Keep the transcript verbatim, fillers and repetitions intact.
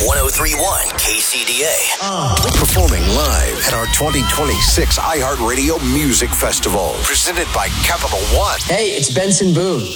one oh three point one K C D A. Uh. Performing live at our twenty twenty-six iHeartRadio Music Festival. Presented by Capital One. Hey, it's Benson Boone.